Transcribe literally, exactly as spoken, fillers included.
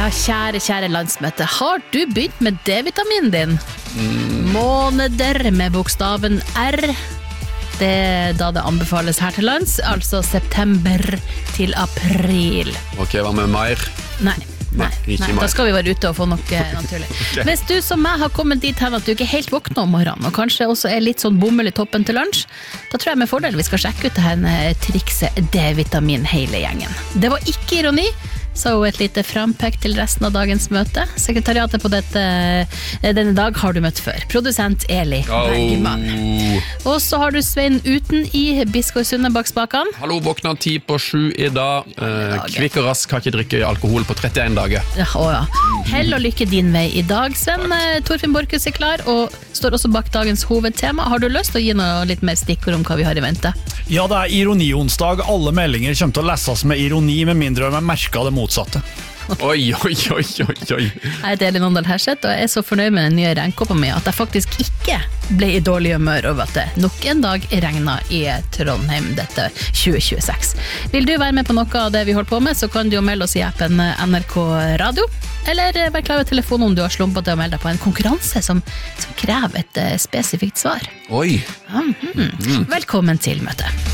Ja, kjære, kjære landsmøte. Har du begynt med D-vitaminen din? Mm. Måneder med bokstaven R. Det er da det anbefales her til lands, altså september til april. Ok, hva med mer? Nei. Nei, nei, da skal vi være ute og få noe naturlig. Okay. Hvis du som meg har kommet dit hen at du ikke helt våkner om morgenen, og kanskje også er litt sånn bomull i toppen til lunsj, da tror jeg med fordel vi skal sjekke ut det her trikset D-vitamin hele gjengen. Det var ikke ironi, så et lite frampek til resten av dagens møte. Sekretariatet på dette, denne dag har du møtt før. Produsent Eli Bergman. Oh. Og så har du Svein Uten i Biskår Sunde bak spakan. Hallo, våkner ti på sju i dag. Eh, kvikk og rask, har ikke drikke alkohol på trettien dager. Ja, å ja. Hell og lykke din vei i dag, Sven. Torfinn Borchhus er klar, og står også bak dagens hovedtema. Har du lyst til å gi noe litt mer stikkord om hva vi har i vente? Ja, det er ironi-onsdag. Alle meldinger kommer til å leses med ironi, med mindre de har merket det motsatte. Oi, oi, oi, oi, oi. Jeg heter Elin Åndal Herseth, og jeg er så fornøyd med den nye regnkåpa mi at jeg faktisk ikke ble i dårlig humør over at det nok en dag regnet i Trondheim dette tjue tjueseks. Vil du være med på noe av det vi holder på med, så kan du jo melde oss i appen N R K Radio, eller vær klar ved telefonen om du har slumpet til å melde deg på en konkurranse som, som krever et uh, spesifikt svar. Oi. Mm-hmm. Mm. Velkommen til møtet.